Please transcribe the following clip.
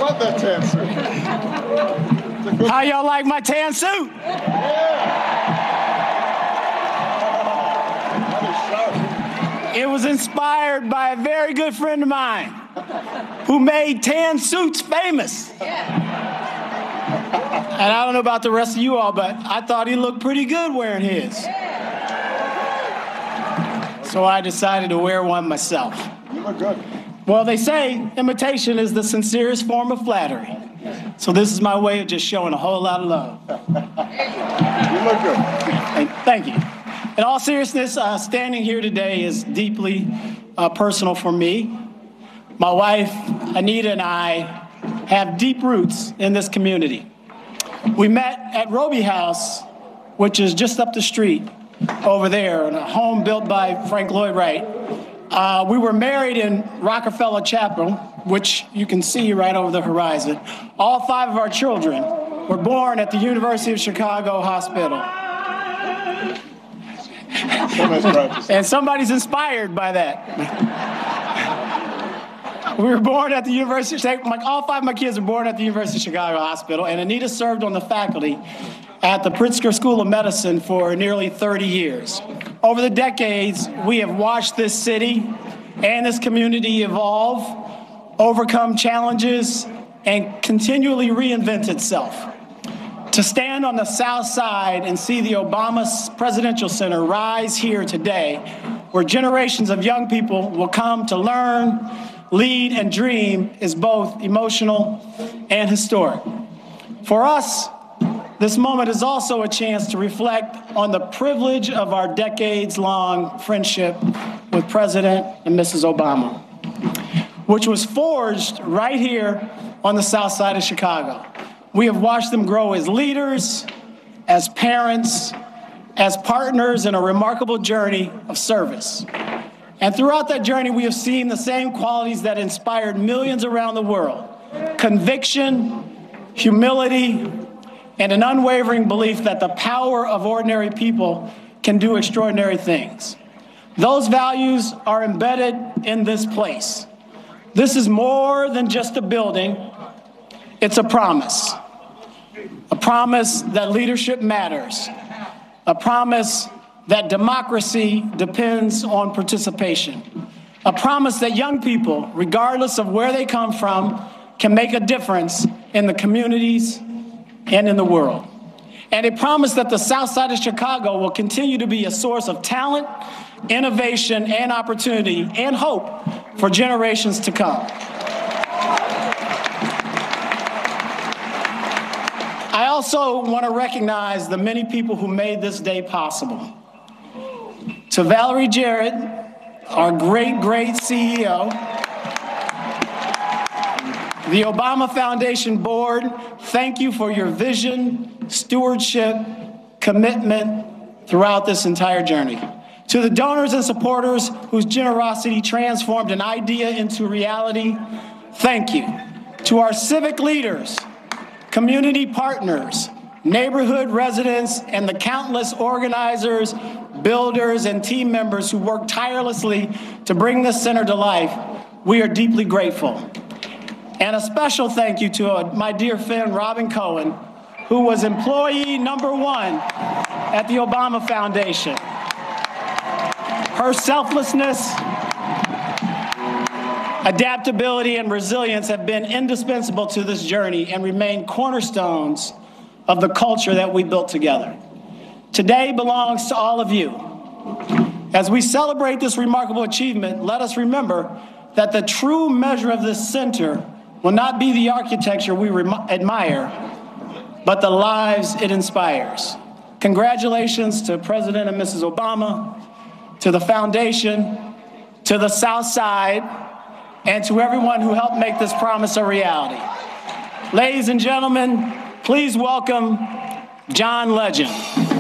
love that tan suit. How y'all like my tan suit? It was inspired by a very good friend of mine who made tan suits famous. And I don't know about the rest of you all, but I thought he looked pretty good wearing his. So I decided to wear one myself. You look good. Well, they say imitation is the sincerest form of flattery. So this is my way of just showing a whole lot of love. You look good. Thank you. In all seriousness, standing here today is deeply personal for me. My wife, Anita, and I have deep roots in this community. We met at Roby House, which is just up the street over there, in a home built by Frank Lloyd Wright. We were married in Rockefeller Chapel, which you can see right over the horizon. All 5 of our children were born at the University of Chicago Hospital. And somebody's inspired by that. We were born at the University, all 5 of my kids were born at the University of Chicago Hospital, and Anita served on the faculty at the Pritzker School of Medicine for nearly 30 years. Over the decades, we have watched this city and this community evolve, overcome challenges, and continually reinvent itself. To stand on the South Side and see the Obama Presidential Center rise here today, where generations of young people will come to learn, lead, and dream, is both emotional and historic. For us, this moment is also a chance to reflect on the privilege of our decades-long friendship with President and Mrs. Obama, which was forged right here on the South Side of Chicago. We have watched them grow as leaders, as parents, as partners in a remarkable journey of service. And throughout that journey, we have seen the same qualities that inspired millions around the world: conviction, humility, and an unwavering belief that the power of ordinary people can do extraordinary things. Those values are embedded in this place. This is more than just a building. It's a promise. A promise that leadership matters. A promise that democracy depends on participation. A promise that young people, regardless of where they come from, can make a difference in the communities and in the world. And a promise that the South Side of Chicago will continue to be a source of talent, innovation, and opportunity, and hope for generations to come. I also want to recognize the many people who made this day possible. To Valerie Jarrett, our great CEO, the Obama Foundation Board, thank you for your vision, stewardship, commitment throughout this entire journey. To the donors and supporters whose generosity transformed an idea into reality, thank you. To our civic leaders, community partners, neighborhood residents, and the countless organizers, builders, and team members who worked tirelessly to bring this center to life, we are deeply grateful. And a special thank you to my dear friend, Robin Cohen, who was employee #1 at the Obama Foundation. Her selflessness, adaptability, and resilience have been indispensable to this journey and remain cornerstones of the culture that we built together. Today belongs to all of you. As we celebrate this remarkable achievement, let us remember that the true measure of this center will not be the architecture we admire, but the lives it inspires. Congratulations to President and Mrs. Obama, to the foundation, to the South Side, and to everyone who helped make this promise a reality. Ladies and gentlemen, please welcome John Legend.